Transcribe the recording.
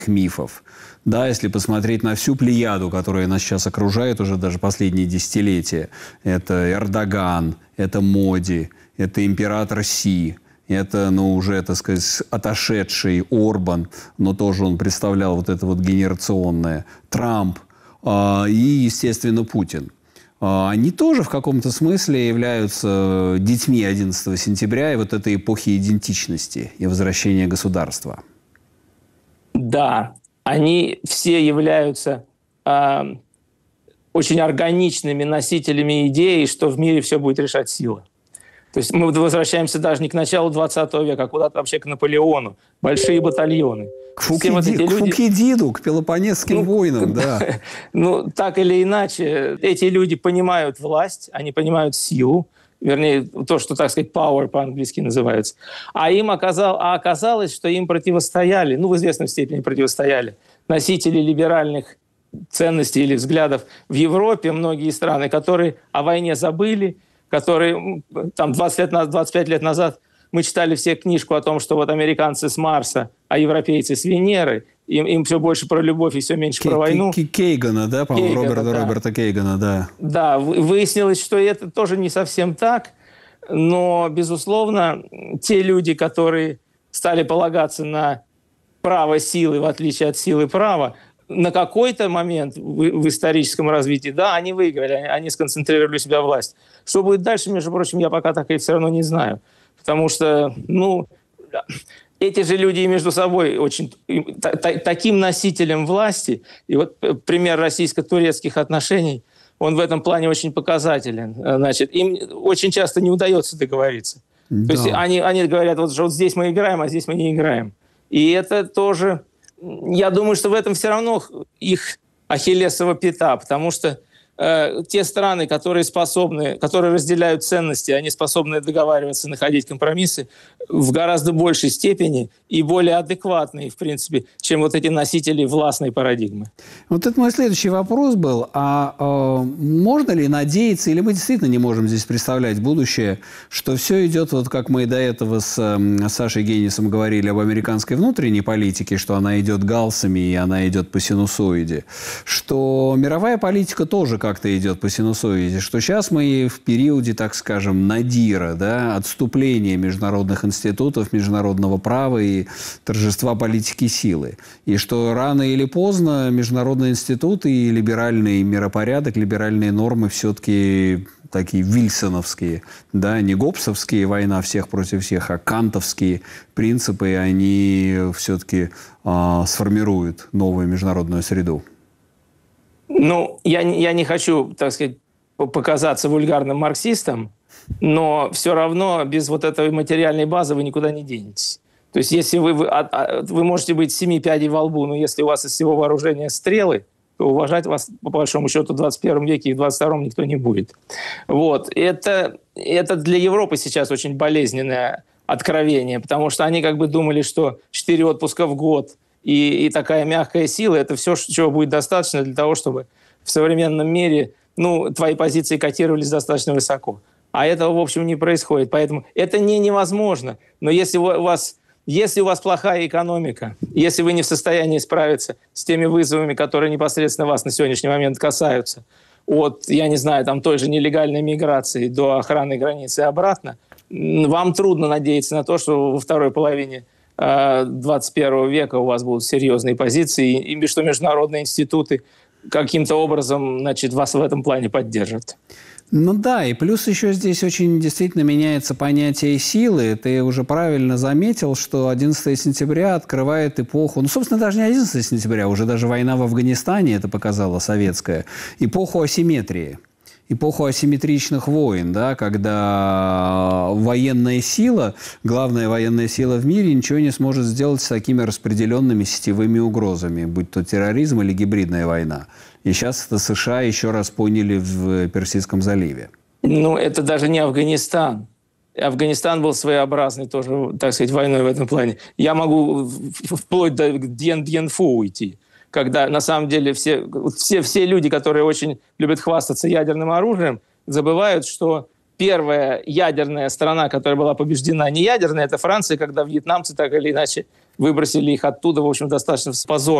мифов. Да, если посмотреть на всю плеяду, которая нас сейчас окружает уже даже последние десятилетия. Это Эрдоган, это Моди, это император Си, это, уже, так сказать, отошедший Орбан, но тоже он представлял вот это вот генерационное, Трамп и, естественно, Путин. Они тоже в каком-то смысле являются детьми 11 сентября и вот этой эпохи идентичности и возвращения государства. Да, они все являются очень органичными носителями идеи, что в мире все будет решать сила. То есть мы возвращаемся даже не к началу 20 века, а куда-то вообще к Наполеону. Большие батальоны. К Фукидиду, к Пелопоннесским войнам, да. Так или иначе, эти люди понимают власть, они понимают силу, вернее, то, что, так сказать, power по-английски называется. Оказалось, что им противостояли, в известной степени противостояли носители либеральных ценностей или взглядов в Европе, многие страны, которые о войне забыли, которые там 25 лет назад мы читали все книжку о том, что вот американцы с Марса, а европейцы с Венеры, им все больше про любовь и все меньше про войну. Кейгана, да, по-моему, Роберта Кейгана, да. Да, выяснилось, что это тоже не совсем так, но, безусловно, те люди, которые стали полагаться на право силы, в отличие от силы права, на какой-то момент в историческом развитии, да, они выиграли, они сконцентрировали у себя власть. Что будет дальше, между прочим, я пока так и все равно не знаю. Потому что, эти же люди между собой очень таким носителем власти, и вот пример российско-турецких отношений, он в этом плане очень показателен. Значит, им очень часто не удается договориться. Да. То есть они говорят, вот здесь мы играем, а здесь мы не играем. И это тоже, я думаю, что в этом все равно их ахиллесова пята, потому что те страны, которые разделяют ценности, они способны договариваться, находить компромиссы в гораздо большей степени и более адекватные, в принципе, чем вот эти носители властной парадигмы. Вот это мой следующий вопрос был. Можно ли надеяться, или мы действительно не можем здесь представлять будущее, что все идет, вот как мы и до этого с Сашей Генисом говорили об американской внутренней политике, что она идет галсами и она идет по синусоиде, что мировая политика тоже как-то идет по синусоиде, что сейчас мы в периоде, так скажем, надира, да, отступления международных институтов, международного права и торжества политики силы. И что рано или поздно международные институты и либеральный миропорядок, либеральные нормы все-таки такие вильсоновские, да, не гоббсовские, война всех против всех, а кантовские принципы, они все-таки сформируют новую международную среду. Я не хочу, так сказать, показаться вульгарным марксистом, но все равно без вот этой материальной базы вы никуда не денетесь. То есть если вы можете быть 7 пядей во лбу, но если у вас из всего вооружения стрелы, то уважать вас, по большому счету, в 21 веке и в 22-м никто не будет. Вот. Это для Европы сейчас очень болезненное откровение, потому что они как бы думали, что 4 отпуска в год и такая мягкая сила – это все, чего будет достаточно для того, чтобы в современном мире твои позиции котировались достаточно высоко. А этого, в общем, не происходит. Поэтому это невозможно. Но если у вас плохая экономика, если вы не в состоянии справиться с теми вызовами, которые непосредственно вас на сегодняшний момент касаются, от, я не знаю, той же нелегальной миграции до охраны границы и обратно, вам трудно надеяться на то, что во второй половине 21 века у вас будут серьезные позиции, и что международные институты каким-то образом, вас в этом плане поддержат. Да, и плюс еще здесь очень действительно меняется понятие силы. Ты уже правильно заметил, что 11 сентября открывает эпоху, собственно, даже не 11 сентября, уже даже война в Афганистане это показала советская, эпоху асимметрии. Эпоху асимметричных войн, да, когда военная сила, главная военная сила в мире ничего не сможет сделать с такими распределенными сетевыми угрозами, будь то терроризм или гибридная война. И сейчас это США еще раз поняли в Персидском заливе. Это даже не Афганистан. Афганистан был своеобразной тоже, так сказать, войной в этом плане. Я могу вплоть до Дьен-Дьен-Фу уйти, когда на самом деле все люди, которые очень любят хвастаться ядерным оружием, забывают, что первая ядерная страна, которая была побеждена не ядерная, это Франция, когда вьетнамцы так или иначе выбросили их оттуда, в общем, достаточно с позором.